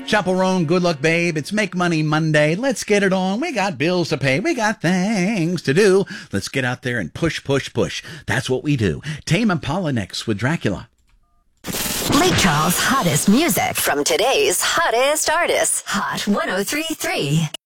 Chaperone, good luck, babe. It's Make Money Monday. Let's get it on. We got bills to pay. We got things to do. Let's get out there and push, push, push. That's what we do. Tame Impala next with Dracula. Lake Charles' hottest music from today's hottest artists. Hot 103.3.